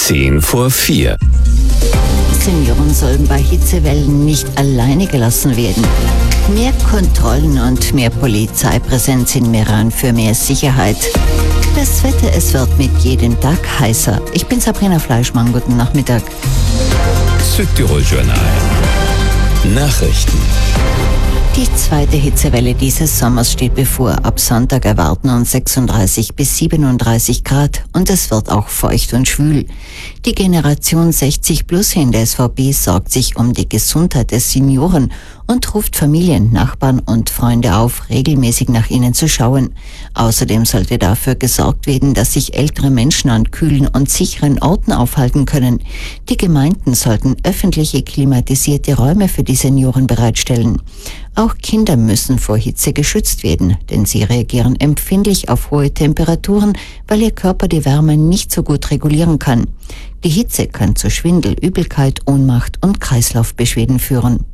4:10. Senioren sollen bei Hitzewellen nicht alleine gelassen werden. Mehr Kontrollen und mehr Polizeipräsenz in Meran für mehr Sicherheit. Das Wetter, es wird mit jedem Tag heißer. Ich bin Sabrina Fleischmann, guten Nachmittag. Südtirol Journal. Nachrichten. Die zweite Hitzewelle dieses Sommers steht bevor. Ab Sonntag erwarten uns 36 bis 37 Grad und es wird auch feucht und schwül. Die Generation 60 plus in der SVP sorgt sich um die Gesundheit der Senioren und ruft Familien, Nachbarn und Freunde auf, regelmäßig nach ihnen zu schauen. Außerdem sollte dafür gesorgt werden, dass sich ältere Menschen an kühlen und sicheren Orten aufhalten können. Die Gemeinden sollten öffentliche klimatisierte Räume für die Senioren bereitstellen. Auch Kinder müssen vor Hitze geschützt werden, denn sie reagieren empfindlich auf hohe Temperaturen, weil ihr Körper die Wärme nicht so gut regulieren kann. Die Hitze kann zu Schwindel, Übelkeit, Ohnmacht und Kreislaufbeschwerden führen.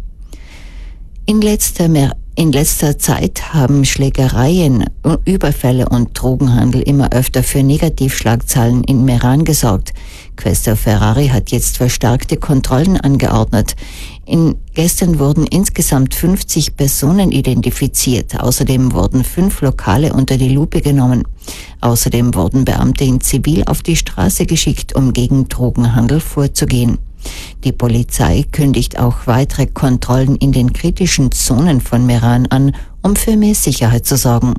In letzter Zeit haben Schlägereien, Überfälle und Drogenhandel immer öfter für Negativschlagzeilen in Meran gesorgt. Quaestor Ferrari hat jetzt verstärkte Kontrollen angeordnet. Gestern wurden insgesamt 50 Personen identifiziert. Außerdem wurden 5 Lokale unter die Lupe genommen. Außerdem wurden Beamte in Zivil auf die Straße geschickt, um gegen Drogenhandel vorzugehen. Die Polizei kündigt auch weitere Kontrollen in den kritischen Zonen von Meran an, um für mehr Sicherheit zu sorgen.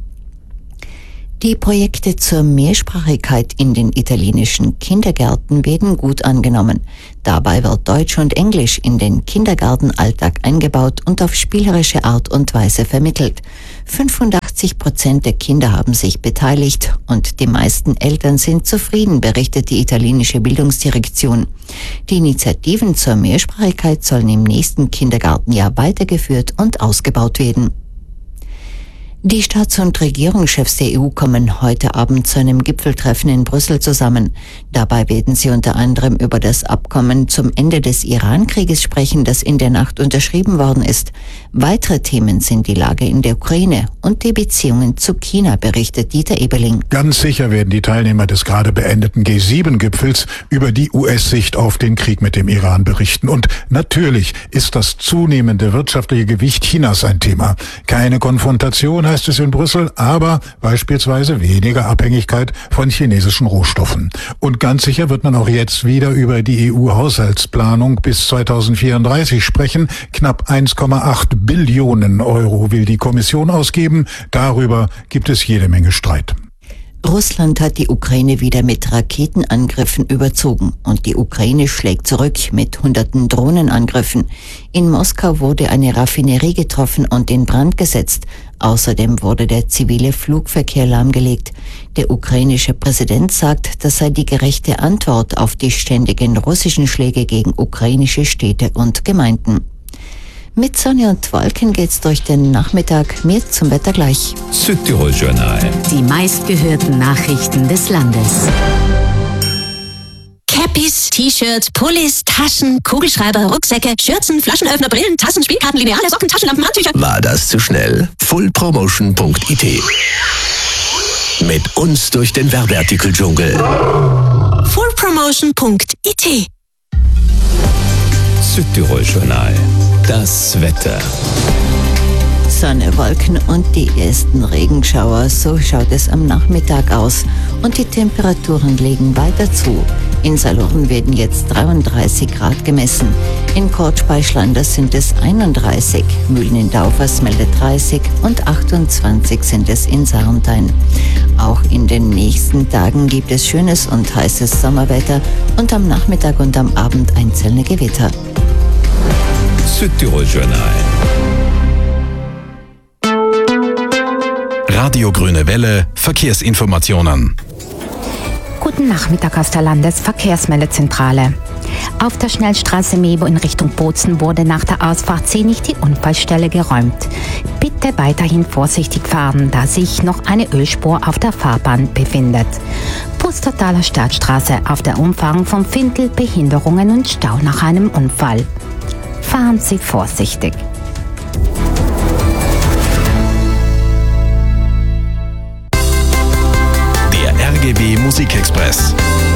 Die Projekte zur Mehrsprachigkeit in den italienischen Kindergärten werden gut angenommen. Dabei wird Deutsch und Englisch in den Kindergartenalltag eingebaut und auf spielerische Art und Weise vermittelt. 85% der Kinder haben sich beteiligt und die meisten Eltern sind zufrieden, berichtet die italienische Bildungsdirektion. Die Initiativen zur Mehrsprachigkeit sollen im nächsten Kindergartenjahr weitergeführt und ausgebaut werden. Die Staats- und Regierungschefs der EU kommen heute Abend zu einem Gipfeltreffen in Brüssel zusammen. Dabei werden sie unter anderem über das Abkommen zum Ende des Iran-Krieges sprechen, das in der Nacht unterschrieben worden ist. Weitere Themen sind die Lage in der Ukraine und die Beziehungen zu China, berichtet Dieter Eberling. Ganz sicher werden die Teilnehmer des gerade beendeten G7-Gipfels über die US-Sicht auf den Krieg mit dem Iran berichten. Und natürlich ist das zunehmende wirtschaftliche Gewicht Chinas ein Thema. Keine Konfrontation heißt es in Brüssel, aber beispielsweise weniger Abhängigkeit von chinesischen Rohstoffen. Und ganz sicher wird man auch jetzt wieder über die EU-Haushaltsplanung bis 2034 sprechen. Knapp 1,8 Billionen Euro will die Kommission ausgeben. Darüber gibt es jede Menge Streit. Russland hat die Ukraine wieder mit Raketenangriffen überzogen und die Ukraine schlägt zurück mit hunderten Drohnenangriffen. In Moskau wurde eine Raffinerie getroffen und in Brand gesetzt. Außerdem wurde der zivile Flugverkehr lahmgelegt. Der ukrainische Präsident sagt, das sei die gerechte Antwort auf die ständigen russischen Schläge gegen ukrainische Städte und Gemeinden. Mit Sonne und Wolken geht's durch den Nachmittag. Mehr zum Wetter gleich. Südtirol Journal. Die meistgehörten Nachrichten des Landes. Cappies, T-Shirts, Pullis, Taschen, Kugelschreiber, Rucksäcke, Schürzen, Flaschenöffner, Brillen, Tassen, Spielkarten, Lineale, Socken, Taschenlampen, Handtücher. War das zu schnell? fullpromotion.it. Mit uns durch den Werbeartikel-Dschungel. fullpromotion.it. Südtirol Journal. Das Wetter. Sonne, Wolken und die ersten Regenschauer, so schaut es am Nachmittag aus. Und die Temperaturen legen weiter zu. In Saloren werden jetzt 33 Grad gemessen. In Kortspeichlanders sind es 31, Mühlen in Daufers meldet 30 und 28 sind es in Sarntein. Auch in den nächsten Tagen gibt es schönes und heißes Sommerwetter und am Nachmittag und am Abend einzelne Gewitter. Südtirol Journal. Radio Grüne Welle, Verkehrsinformationen. Guten Nachmittag aus der Landesverkehrsmeldezentrale. Auf der Schnellstraße Mebo in Richtung Bozen wurde nach der Ausfahrt C nicht die Unfallstelle geräumt. Bitte weiterhin vorsichtig fahren, da sich noch eine Ölspur auf der Fahrbahn befindet. Pustertaler Stadtstraße auf der Umfahrung von Findel, Behinderungen und Stau nach einem Unfall. Fahren Sie vorsichtig. Der RGW Musikexpress.